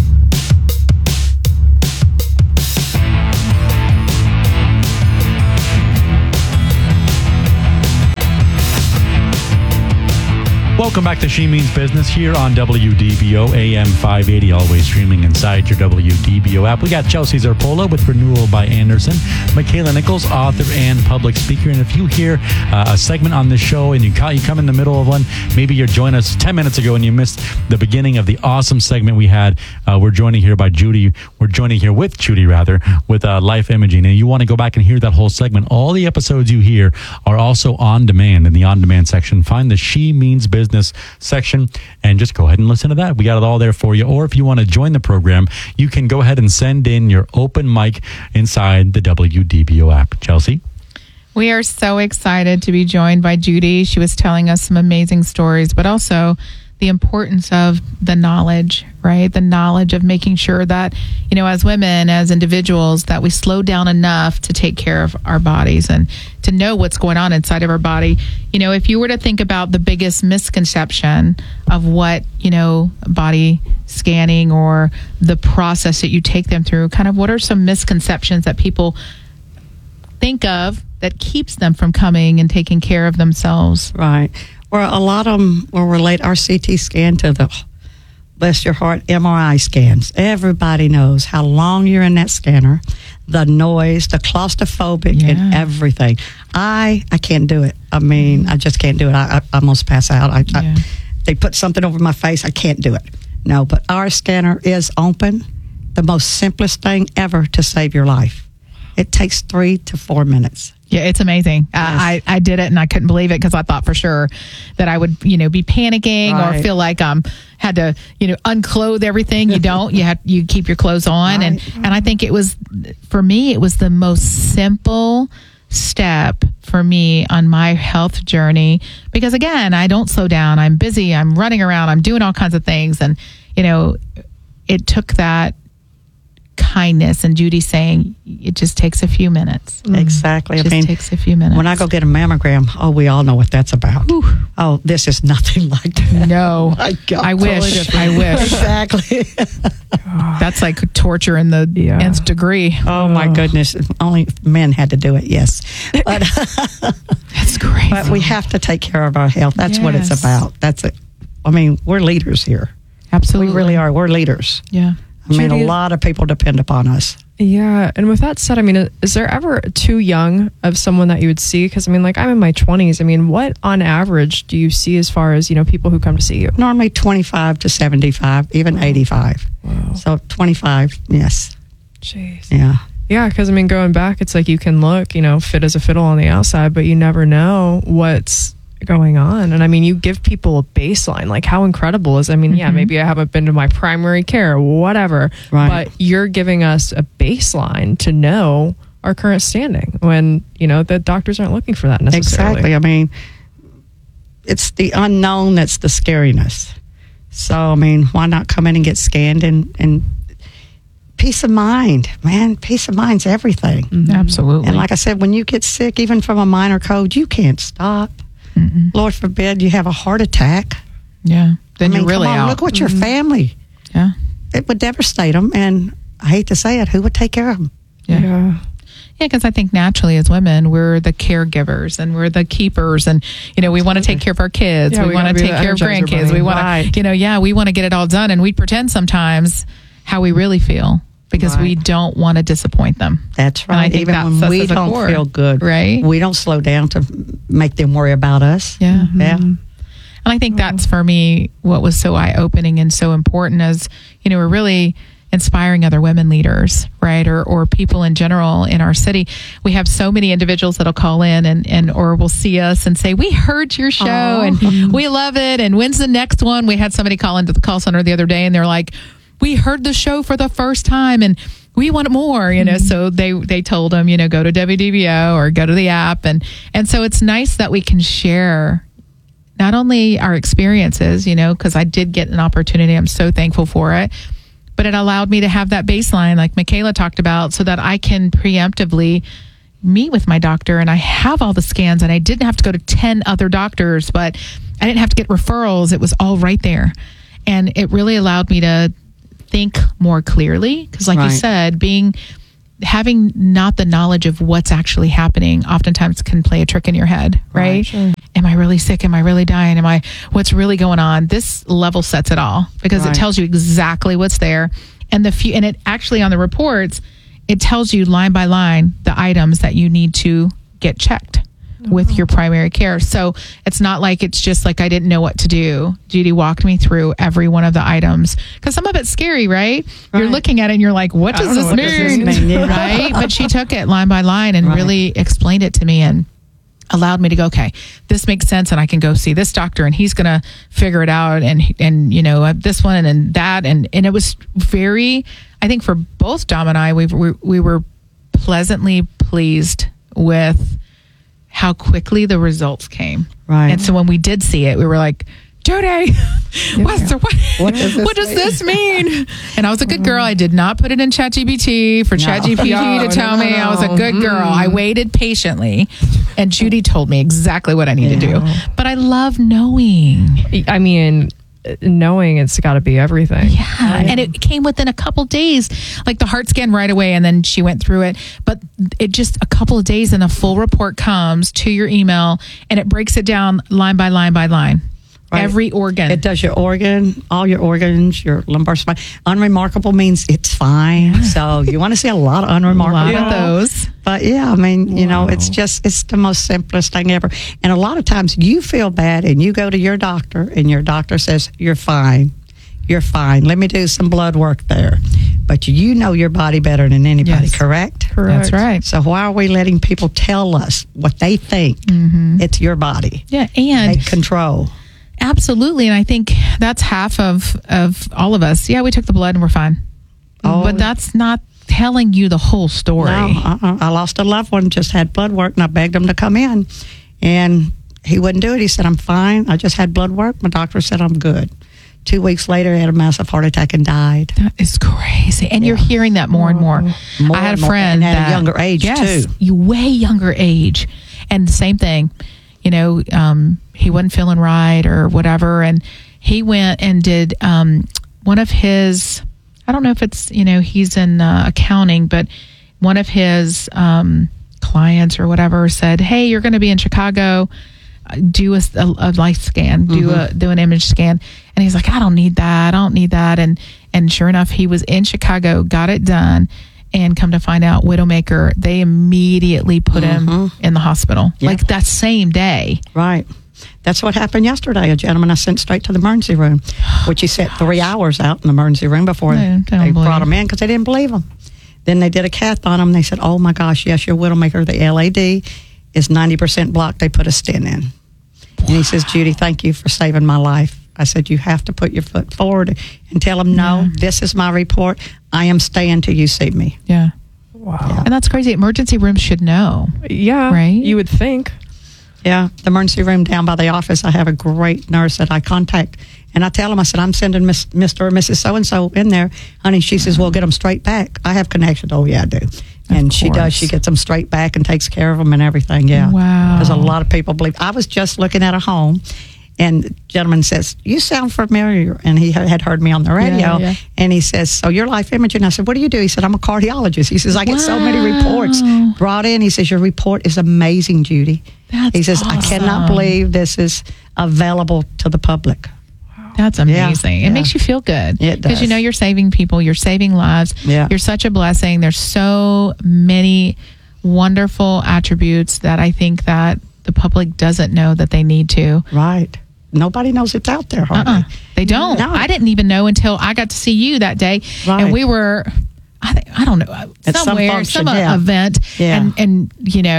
Welcome back to She Means Business here on WDBO AM 580, always streaming inside your WDBO app. We got Chelsea Zarpola with Renewal by Anderson, Michaela Nichols, author and public speaker. And if you hear a segment on this show and you come in the middle of one, maybe you joined us 10 minutes ago and you missed the beginning of the awesome segment we had. We're joining here by Judy. We're joining here with Judy, with Life Imaging. And you want to go back and hear that whole segment. All the episodes you hear are also on demand in the on-demand section. Find the She Means Business section and just go ahead and listen to that. We got it all there for you. Or if you want to join the program, you can go ahead and send in your open mic inside the WDBO app. Chelsea? We are so excited to be joined by Judy. She was telling us some amazing stories, but also the importance of the knowledge, right? The knowledge of making sure that, as women, as individuals, that we slow down enough to take care of our bodies and to know what's going on inside of our body. If you were to think about the biggest misconception of what, body scanning or the process that you take them through, kind of what are some misconceptions that people think of that keeps them from coming and taking care of themselves? Right. Well, a lot of them will relate our CT scan to the, bless your heart, MRI scans. Everybody knows how long you're in that scanner, the noise, the claustrophobic, and everything. I can't do it. I mean, I just can't do it. I almost pass out. They put something over my face. I can't do it. No, but our scanner is open. The most simplest thing ever to save your life. It takes 3 to 4 minutes. Yeah, it's amazing. Yes. I did it and I couldn't believe it because I thought for sure that I would, be panicking or feel like had to, unclothe everything. You don't. You keep your clothes on, and I think it was, for me, it was the most simple step for me on my health journey because again, I don't slow down. I'm busy. I'm running around. I'm doing all kinds of things, and it took that kindness and Judy saying it just takes a few minutes. Exactly. It just takes a few minutes. When I go get a mammogram, we all know what that's about. Ooh. Oh, this is nothing like that. No. Oh my God. I wish. Exactly. That's like torture in the nth degree. Oh my goodness. Only men had to do it, yes. But that's great. But we have to take care of our health. That's what it's about. That's it. I mean, we're leaders here. Absolutely. We really are. We're leaders. Yeah. I mean, a lot of people depend upon us. Yeah. And with that said, I mean, is there ever too young of someone that you would see? Because, I mean, like I'm in my 20s. I mean, what on average do you see as far as, people who come to see you? Normally 25 to 75, even 85. Wow. So 25, yes. Jeez. Yeah. Yeah, because, I mean, going back, it's like you can look, fit as a fiddle on the outside, but you never know what's going on. And I mean, you give people a baseline. Like, how incredible is, I mean, maybe I haven't been to my primary care, whatever, but you're giving us a baseline to know our current standing when, the doctors aren't looking for that necessarily. Exactly. I mean, it's the unknown that's the scariness. So, I mean, why not come in and get scanned and peace of mind, man. Peace of mind's everything. Mm-hmm. Absolutely. And like I said, when you get sick, even from a minor cold, you can't stop. Mm-mm. Lord forbid you have a heart attack. Yeah. Then you're really come on, out. Look what your family. Yeah. It would devastate them. And I hate to say it, who would take care of them? Yeah. Yeah, because I think naturally as women, we're the caregivers and we're the keepers. And, we want to take care of our kids. Yeah, we want to take care of grandkids. We want to, we want to get it all done. And we pretend sometimes how we really feel because we don't want to disappoint them. That's right. And I think even when we don't feel good, right? We don't slow down to make them worry about us. Yeah. Mm-hmm. Yeah. And I think that's for me what was so eye-opening and so important is, we're really inspiring other women leaders, right? Or people in general in our city. We have so many individuals that'll call in and or will see us and say, we heard your show and we love it. And when's the next one? We had somebody call into the call center the other day and they're like, we heard the show for the first time and we want more, so they told them, go to WDBO or go to the app. And so it's nice that we can share not only our experiences, because I did get an opportunity. I'm so thankful for it. But it allowed me to have that baseline like Michaela talked about so that I can preemptively meet with my doctor and I have all the scans and I didn't have to go to 10 other doctors, but I didn't have to get referrals. It was all right there. And it really allowed me to think more clearly because like you said, having not the knowledge of what's actually happening oftentimes can play a trick in your head, right? Sure. Am I really sick? Am I really dying? What's really going on? This level sets it all because it tells you exactly what's there. And and it actually on the reports, it tells you line by line the items that you need to get checked with your primary care. So it's not like it's just like I didn't know what to do. Judy walked me through every one of the items because some of it's scary, right? You're looking at it and you're like, what does this mean? Right? But she took it line by line and really explained it to me and allowed me to go, okay, this makes sense and I can go see this doctor and he's going to figure it out and this one and that. And it was very, I think for both Dom and I, we were pleasantly pleased with how quickly the results came. Right. And so when we did see it, we were like, Judy, what does this mean? And I was a good girl. I did not put it in ChatGPT for ChatGPT to tell me I was a good girl. I waited patiently. And Judy told me exactly what I need to do. But I love knowing. I mean, knowing it's got to be everything. Yeah. And it came within a couple days, like the heart scan right away. And then she went through it. But it just a couple of days and a full report comes to your email and it breaks it down line by line by line. Right. Every organ. It does your organ, all your organs, your lumbar spine. Unremarkable means it's fine. So you want to see a lot of unremarkable. A lot of those. But yeah, I mean, it's the most simplest thing ever. And a lot of times you feel bad and you go to your doctor and your doctor says, you're fine. You're fine. Let me do some blood work there. But you know your body better than anybody, correct? Correct. That's right. So why are we letting people tell us what they think? It's your body. Yeah, and take control. Absolutely. And I think that's half of all of us. Yeah, we took the blood and we're fine. But that's not telling you the whole story. No, I lost a loved one, just had blood work, and I begged him to come in. And he wouldn't do it. He said, I'm fine. I just had blood work. My doctor said I'm good. 2 weeks later, he had a massive heart attack and died. That is crazy. And you're hearing that more and more. I had a friend at a younger age, too. Way younger age. And the same thing. He wasn't feeling right or whatever. And he went and did one of his, I don't know if it's, he's in accounting, but one of his clients or whatever said, hey, you're going to be in Chicago. Do a life scan, do an image scan. And he's like, I don't need that. And sure enough, he was in Chicago, got it done. And come to find out, Widowmaker, they immediately put him in the hospital. Yep. Like that same day. Right. That's what happened yesterday. A gentleman I sent straight to the emergency room, which he sat 3 hours out in the emergency room before they brought him in because they didn't believe him. Then they did a cath on him. They said, oh my gosh, yes, your Widowmaker, the LAD is 90% blocked. They put a stent in. And he says, Judy, thank you for saving my life. I said, you have to put your foot forward and tell them, no, this is my report. I am staying till you see me. Yeah. Wow. Yeah. And that's crazy. Emergency rooms should know. Yeah. Right? You would think. Yeah. The emergency room down by the office, I have a great nurse that I contact. And I tell them, I said, I'm sending Mr. or Mrs. So-and-so in there. Honey, she says, well, get them straight back. I have connections. Oh, yeah, I do. And she does. She gets them straight back and takes care of them and everything. Yeah. Wow. Because a lot of people believe. I was just looking at a home. And the gentleman says, you sound familiar. And he had heard me on the radio. Yeah. And he says, so you're Life Imaging. I said, what do you do? He said, I'm a cardiologist. He says, I get so many reports brought in. He says, your report is amazing, Judy. He says, awesome. I cannot believe this is available to the public. That's amazing. It makes you feel good. It does. Because you're saving people. You're saving lives. Yeah. You're such a blessing. There's so many wonderful attributes that I think that the public doesn't know that they need to. Right. Nobody knows it's out there, hardly. They don't. No. I didn't even know until I got to see you that day. Right. And we were, I don't know, at somewhere, some event. Yeah. And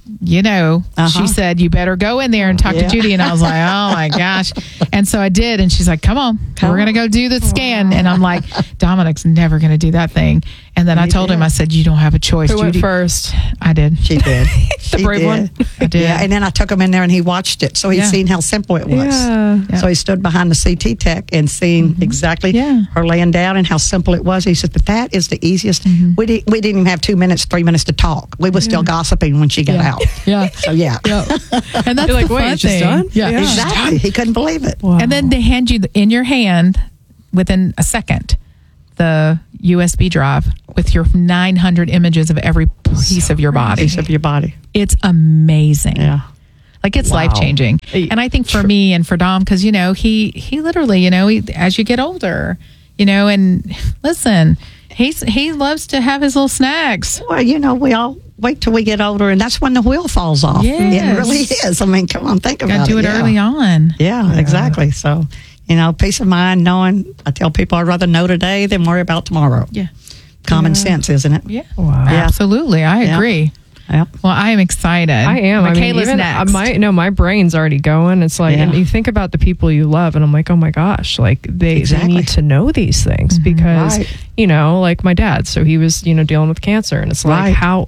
she said, you better go in there and talk to Judy. And I was like, oh my gosh. And so I did. And she's like, come on, we're going to go do the scan. And I'm like, Dominic's never going to do that thing. And then I told him, I said, you don't have a choice. Who Judy went first? I did. She did. The brave one. I did. Yeah, and then I took him in there and he watched it. So he'd seen how simple it was. Yeah. So he stood behind the CT tech and seen exactly her laying down and how simple it was. He said, but that is the easiest. We didn't even have 2 minutes, 3 minutes to talk. We were still gossiping when she got out. Yeah. So yeah. And that's You're like, the wait, fun it's just thing. done? Yeah. Exactly. He couldn't believe it. Wow. And then they hand you in your hand within a second the USB drive with your 900 images of every piece of your body. Piece of your body. It's amazing. Yeah. Like it's life changing. And I think for me and for Dom, because, he literally, as you get older, and listen, he loves to have his little snacks. Well, we all wait till we get older, and that's when the wheel falls off. Yes. It really is. I mean, come on, think about it. Gotta do it early on. Yeah, exactly. So, peace of mind knowing, I tell people I'd rather know today than worry about tomorrow. Yeah. Common sense, isn't it? Yeah. Wow. Yeah. Absolutely. I agree. Yeah. Well, I am excited. I am. Michaela's next. My brain's already going. It's like, and you think about the people you love, and I'm like, oh my gosh, like they need to know these things because, like my dad, so he was, dealing with cancer, and it's like how,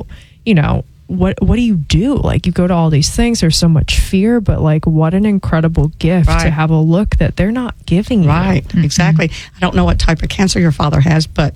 what do you do? Like you go to all these things, there's so much fear, but like what an incredible gift to have a look that they're not giving you. Right, exactly. I don't know what type of cancer your father has, but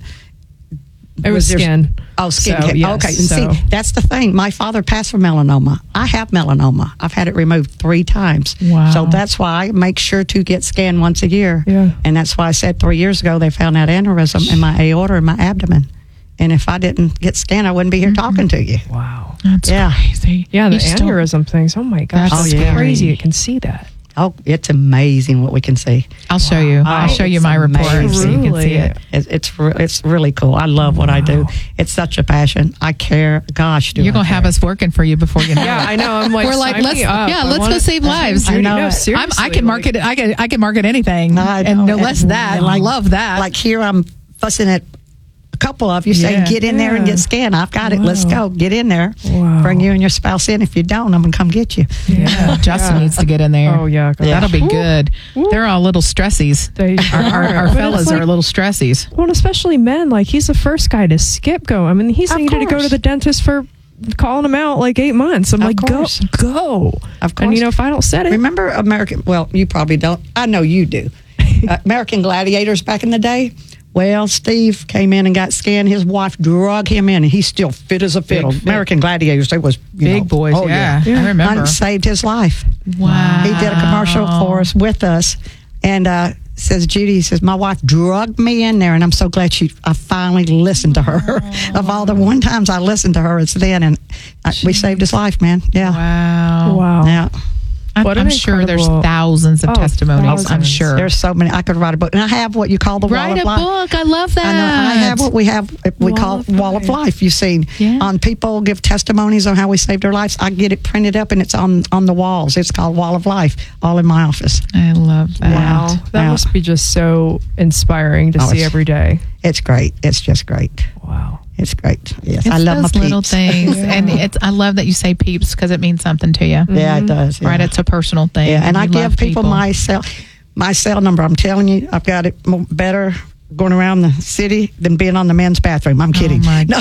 it was skin. Oh, skin. So, yes, okay, and see, that's the thing. My father passed from melanoma. I have melanoma. I've had it removed 3 times. Wow. So that's why I make sure to get scanned once a year. Yeah. And that's why I said 3 years ago they found that aneurysm in my aorta and my abdomen. And if I didn't get scanned, I wouldn't be here talking to you. Wow. That's crazy. Yeah, the aneurysm things. Oh my gosh, that's crazy. You can see that. Oh, it's amazing what we can see. I'll show you. I'll show you my report so you can see it. It's really cool. I love what I do. It's such a passion. I care. Gosh, you're gonna have us working for you before you know. Yeah, I know. I'm like, we're like, let's go save lives. I know. Seriously, I can market it. I can market anything, and no less that. I love that. Like here, I'm fussing at a couple of you saying, get in there and get scanned. I've got it. Let's go. Get in there. Bring you and your spouse in. If you don't, I'm going to come get you. Yeah. Justin needs to get in there. Oh, yeah. That'll be good. They're all little stressies. Our fellas are little stressies. Well, especially men. Like, he's the first guy to skip go. I mean, he's needed to go to the dentist for calling him out like 8 months. I'm like, go. Of course. And, if I don't set it. Remember American, well, you probably don't. I know you do. American Gladiators back in the day. Well, Steve came in and got scanned. His wife drug him in, and he's still fit as a fiddle. American Gladiators, they was big boys. Oh, yeah, I remember. I saved his life. Wow. He did a commercial for us with us, and says Judy says my wife drugged me in there, and I'm so glad I finally listened to her. Of all the one times I listened to her, it's then, and we saved his life, man. Yeah. Wow. Yeah. I'm sure there's thousands of testimonies. I'm sure there's so many. I could write a book, and I have what you call the Wall of Life. Write a book. I love that. I know. I have what we call Wall of Life. You've seen on people give testimonies on how we saved their lives. I get it printed up, and it's on the walls. It's called Wall of Life, all in my office. I love that. Wow, that must be just so inspiring to see every day. It's great. It's just great. Wow. It's great. Yes, it's I love those my little peeps. things, and I love that you say peeps because it means something to you. Yeah, it does. Yeah. Right, it's a personal thing. Yeah, and I you give love people my cell number. I'm telling you, I've got it better going around the city than being on the men's bathroom. I'm kidding. Oh my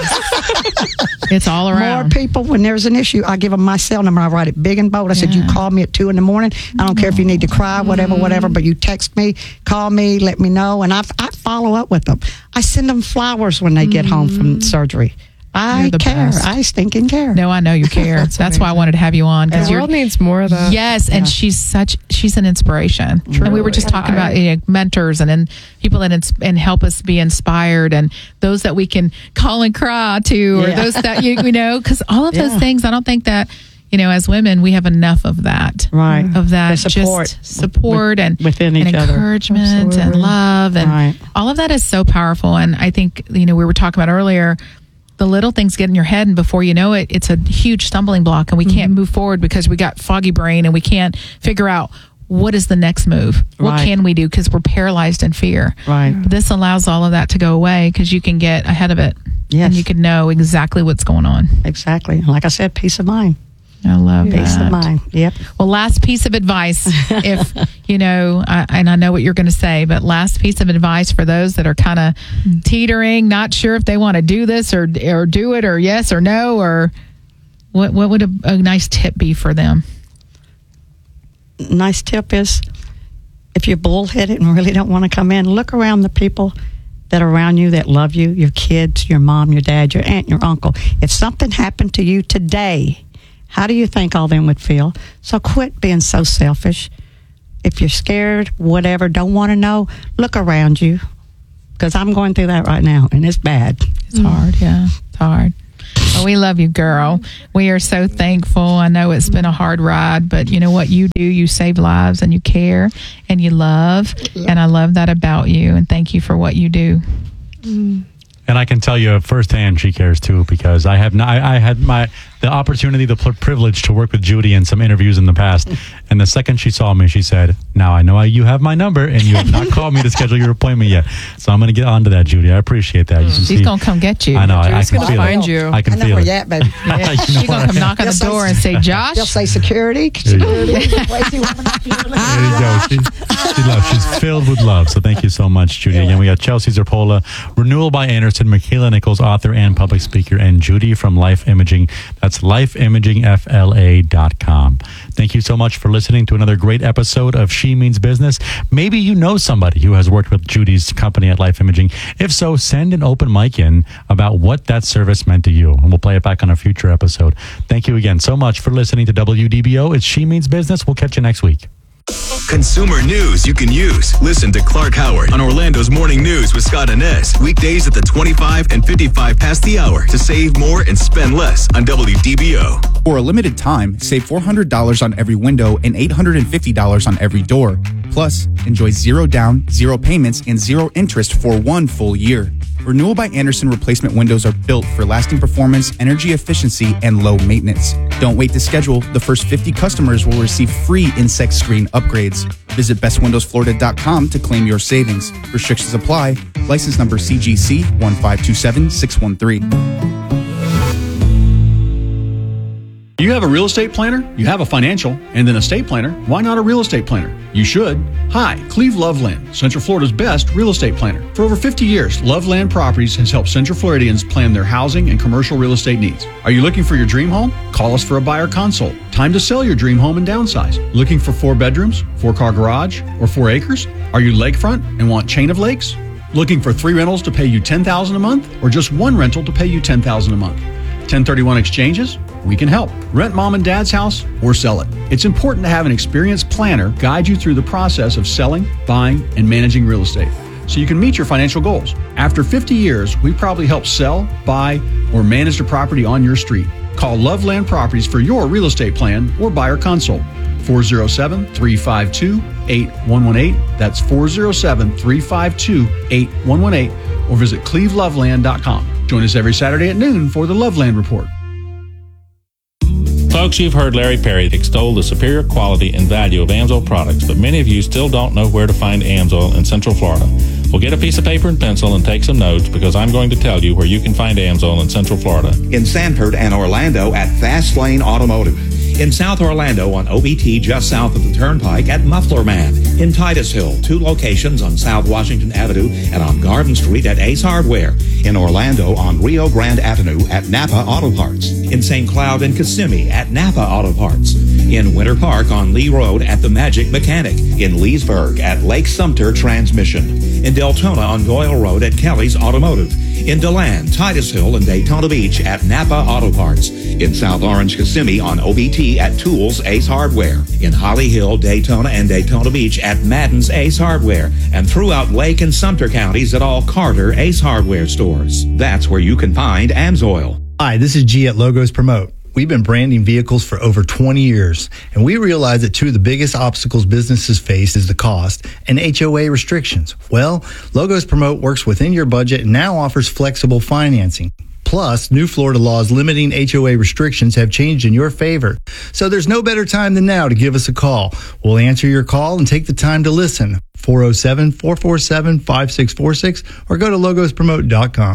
it's all around. More people, when there's an issue, I give them my cell number. I write it big and bold. I said, you call me at 2 a.m. I don't care if you need to cry, whatever, but you text me, call me, let me know, and I follow up with them. I send them flowers when they get home from surgery. I care. Best. I stinking care. No, I know you care. That's why I wanted to have you on. The world needs more of that. Yes, and she's an inspiration. Truly. And we were just talking about mentors and people that and help us be inspired, and those that we can call and cry to, or those that you know, because all of those things. I don't think that as women we have enough of that. Right. Of that support and within each other, encouragement and love, and all of that is so powerful. And I think we were talking about earlier. The little things get in your head, and before you know it, it's a huge stumbling block, and we can't move forward because we got foggy brain, and we can't figure out what is the next move. What can we do? Because we're paralyzed in fear. Right. This allows all of that to go away because you can get ahead of it. Yes. And you can know exactly what's going on. Exactly. Like I said, peace of mind. I love that. Peace of mind. Yep. Well, last piece of advice, if, and I know what you're going to say, but last piece of advice for those that are kind of teetering, not sure if they want to do this or do it or yes or no, or what would a nice tip be for them? Nice tip is, if you're bullheaded and really don't want to come in, look around the people that are around you that love you, your kids, your mom, your dad, your aunt, your uncle. If something happened to you today, how do you think all them would feel? So quit being so selfish. If you're scared, whatever, don't want to know, look around you. Because I'm going through that right now, and it's bad. It's hard, yeah. It's hard. Well, we love you, girl. We are so thankful. I know it's been a hard ride, but you know what you do? You save lives, and you care, and you love. And I love that about you, and thank you for what you do. And I can tell you firsthand she cares too, because I had the opportunity, the privilege to work with Judy in some interviews in the past. And the second she saw me, she said, "Now I know you have my number, and you have not called me to schedule your appointment yet. So I'm going to get onto that, Judy. I appreciate that." She's going to come get you. I know. I can going to feel find it. you. I can I know feel where it. you at, baby. Yeah. She's going to come knock on the door and say, "Josh." They'll say security. Security. Wait, you want to knock you? There you go. She loves. She's filled with love. So thank you so much, Judy. Again, we got Chelsea Zerpola, Renewal by Anderson, Michaela Nichols, author and public speaker, and Judy from Life Imaging. That's lifeimagingfla.com. Thank you so much for listening to another great episode of She Means Business. Maybe you know somebody who has worked with Judy's company at Life Imaging. If so, send an open mic in about what that service meant to you, and we'll play it back on a future episode. Thank you again so much for listening to WDBO. It's She Means Business. We'll catch you next week. Consumer news you can use. Listen to Clark Howard on Orlando's Morning News with Scott Inez. Weekdays at the 25 and 55 past the hour to save more and spend less on WDBO. For a limited time, save $400 on every window and $850 on every door. Plus, enjoy 0 down, 0 payments, and 0 interest for 1 full year. Renewal by Anderson replacement windows are built for lasting performance, energy efficiency, and low maintenance. Don't wait to schedule. The first 50 customers will receive free insect screen upgrades. Visit bestwindowsflorida.com to claim your savings. Restrictions apply. License number CGC 1527613. You have a real estate planner, you have a financial, and then a estate planner. Why not a real estate planner? You should. Hi, Cleve Loveland, Central Florida's best real estate planner. For over 50 years, Loveland Properties has helped Central Floridians plan their housing and commercial real estate needs. Are you looking for your dream home? Call us for a buyer consult. Time to sell your dream home and downsize. Looking for 4 bedrooms, 4-car garage, or 4 acres? Are you lakefront and want chain of lakes? Looking for 3 rentals to pay you $10,000 a month, or just 1 rental to pay you $10,000 a month? 1031 exchanges? We can help. Rent mom and dad's house or sell it. It's important to have an experienced planner guide you through the process of selling, buying, and managing real estate so you can meet your financial goals. After 50 years, we probably help sell, buy, or manage the property on your street. Call Loveland Properties for your real estate plan or buyer consult. 407-352-8118. That's 407-352-8118. Or visit cleveloveland.com. Join us every Saturday at noon for the Loveland Report. Folks, you've heard Larry Perry extol the superior quality and value of AMSOIL products, but many of you still don't know where to find AMSOIL in Central Florida. Well, get a piece of paper and pencil and take some notes, because I'm going to tell you where you can find AMSOIL in Central Florida. In Sanford and Orlando at Fast Lane Automotive. In South Orlando on OBT just south of the Turnpike at Muffler Man. In Titus Hill, 2 locations on South Washington Avenue and on Garden Street at Ace Hardware. In Orlando on Rio Grande Avenue at Napa Auto Parts. In St. Cloud and Kissimmee at Napa Auto Parts. In Winter Park on Lee Road at The Magic Mechanic. In Leesburg at Lake Sumter Transmission. In Deltona on Doyle Road at Kelly's Automotive. In DeLand, Titus Hill, and Daytona Beach at Napa Auto Parts. In South Orange, Kissimmee on OBT at Tools Ace Hardware. In Holly Hill, Daytona, and Daytona Beach at Madden's Ace Hardware. And throughout Lake and Sumter counties at all Carter Ace Hardware stores. That's where you can find AMSOIL. Hi, this is G at Logos Promote. We've been branding vehicles for over 20 years, and we realize that 2 of the biggest obstacles businesses face is the cost and HOA restrictions. Well, Logos Promote works within your budget and now offers flexible financing. Plus, new Florida laws limiting HOA restrictions have changed in your favor. So there's no better time than now to give us a call. We'll answer your call and take the time to listen. 407-447-5646 or go to logospromote.com.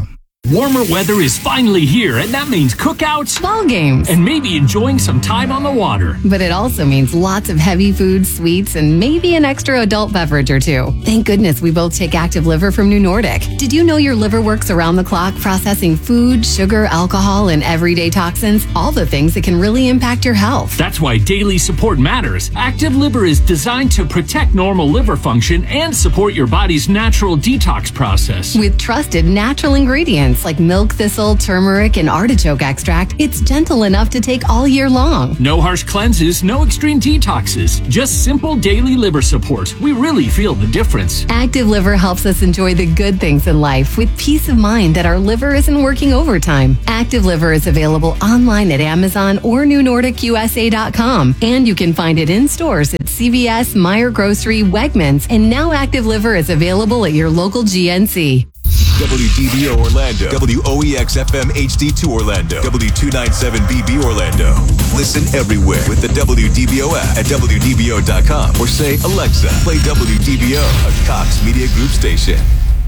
Warmer weather is finally here, and that means cookouts, ball games, and maybe enjoying some time on the water. But it also means lots of heavy food, sweets, and maybe an extra adult beverage or two. Thank goodness we both take Active Liver from New Nordic. Did you know your liver works around the clock processing food, sugar, alcohol, and everyday toxins? All the things that can really impact your health. That's why daily support matters. Active Liver is designed to protect normal liver function and support your body's natural detox process. With trusted natural ingredients like milk thistle, turmeric, and artichoke extract, it's gentle enough to take all year long. No harsh cleanses, no extreme detoxes, just simple daily liver support. We really feel the difference. Active Liver helps us enjoy the good things in life with peace of mind that our liver isn't working overtime. Active Liver is available online at Amazon or NewNordicUSA.com, and you can find it in stores at CVS, Meijer Grocery, Wegmans, and now Active Liver is available at your local GNC. WDBO Orlando, WOEX FM HD2 Orlando, W297BB Orlando. Listen everywhere with the WDBO app at WDBO.com or say, Alexa, play WDBO, a Cox Media Group station.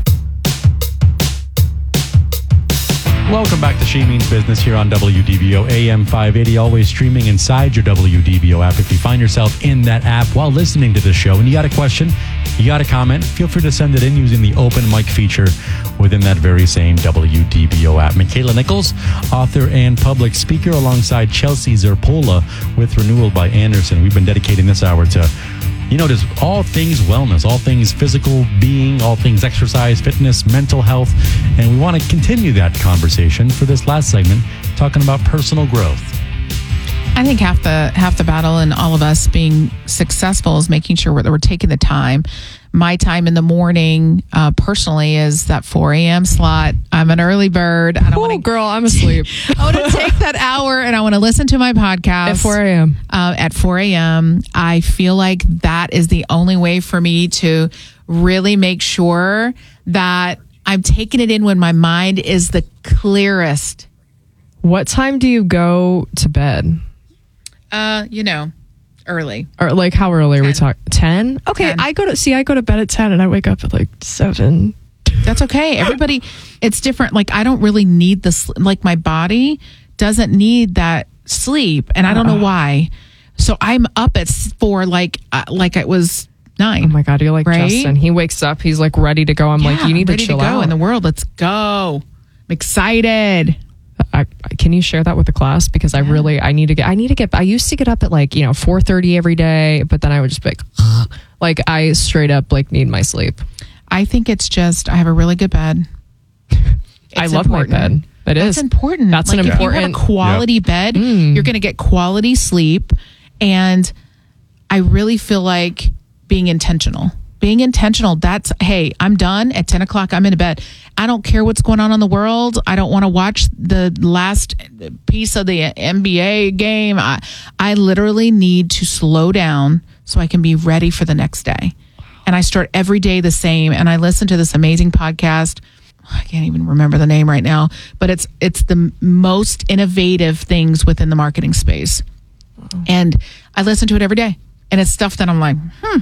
Welcome back to She Means Business here on WDBO AM 580, always streaming inside your WDBO app. If you find yourself in that app while listening to the show and you got a question, you got a comment, feel free to send it in using the open mic feature within that very same WDBO app. Michaela Nichols, author and public speaker, alongside Chelsea Zerpola with Renewal by Anderson. We've been dedicating this hour to just all things wellness, all things physical being, all things exercise, fitness, mental health. And we want to continue that conversation for this last segment, talking about personal growth. I think half the battle in all of us being successful is making sure that we're taking the time. My time in the morning, personally, is that 4 a.m. slot. I'm an early bird. I don't want to, girl, I'm asleep. I want to take that hour and I want to listen to my podcast at 4 a.m. At 4 a.m. I feel like that is the only way for me to really make sure that I'm taking it in when my mind is the clearest. What time do you go to bed? Early. Or like how early are we talking? 10? Okay, 10. I go to bed at 10 and I wake up at like 7. That's okay. Everybody, it's different. Like I don't really need like my body doesn't need that sleep, and I don't know why. So I'm up at 4 like it was 9. Oh my God, you're like right? Justin. He wakes up, he's like ready to go. I'm like, you need to chill out. In the world. Let's go. I'm excited. Can you share that with the class? Because I need to get, I used to get up at 4:30 every day, but then I would just be like I straight up need my sleep. I think it's just, I have a really good bed. I love my bed. That's important. That's an important. If you have a quality bed, you're going to get quality sleep. And I really feel like being intentional. That's, hey, I'm done at 10 o'clock. I'm in bed. I don't care what's going on in the world. I don't want to watch the last piece of the NBA game. I literally need to slow down so I can be ready for the next day. And I start every day the same. And I listen to this amazing podcast. I can't even remember the name right now, but it's the most innovative things within the marketing space. And I listen to it every day. And it's stuff that I'm like,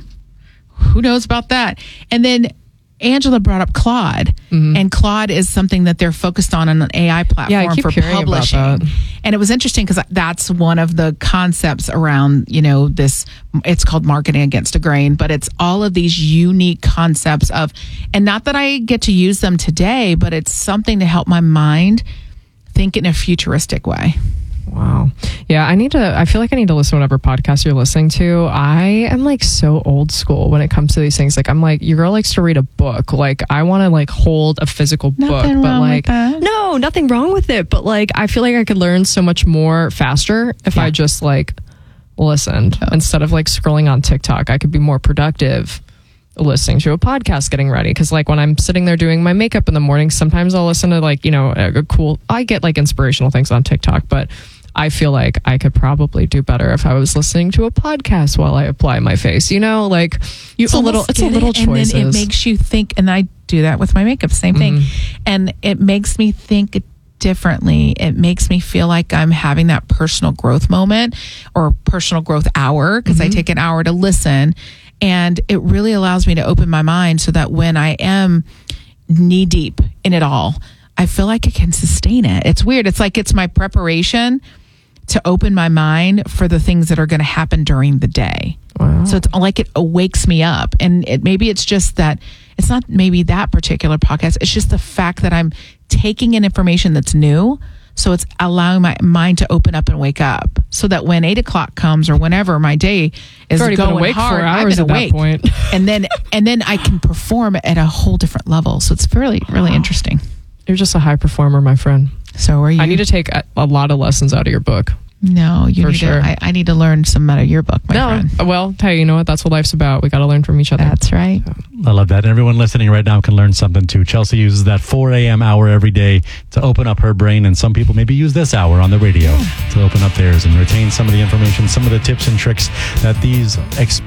who knows about that? And then Angela brought up Claude, and Claude is something that they're focused on an AI platform for publishing. And it was interesting because that's one of the concepts around, this, it's called Marketing Against a Grain, but it's all of these unique concepts of, and not that I get to use them today, but it's something to help my mind think in a futuristic way. Wow. Yeah, I feel like I need to listen to whatever podcast you're listening to. I am so old school when it comes to these things. I'm like, your girl likes to read a book. I want to hold a physical book. Nothing wrong with that. No, nothing wrong with it. But I feel like I could learn so much more faster if I just listened instead of scrolling on TikTok. I could be more productive listening to a podcast getting ready, because when I'm sitting there doing my makeup in the morning, sometimes I'll listen to I get inspirational things on TikTok, but I feel like I could probably do better if I was listening to a podcast while I apply my face. It's a little choices. And then it makes you think, and I do that with my makeup, same thing. And it makes me think differently. It makes me feel like I'm having that personal growth moment or personal growth hour, because I take an hour to listen. And it really allows me to open my mind so that when I am knee deep in it all, I feel like I can sustain it. It's weird. It's like it's my preparation to open my mind for the things that are going to happen during the day. Wow. So it's like it wakes me up. And maybe it's just that it's not maybe that particular podcast. It's just the fact that I'm taking in information that's new. So it's allowing my mind to open up and wake up, so that when 8 o'clock comes or whenever my day is going been awake hard, 4 hours I've been awake. That point. and then I can perform at a whole different level. So it's really interesting. You're just a high performer, my friend. So are you? I need to take a lot of lessons out of your book. No, you need to. I need to learn some out of your book, my friend. Well, hey, you know what? That's what life's about. We got to learn from each other. That's right. I love that. And everyone listening right now can learn something too. Chelsea uses that 4 a.m. hour every day to open up her brain, and some people maybe use this hour on the radio to open up theirs and retain some of the information, some of the tips and tricks that these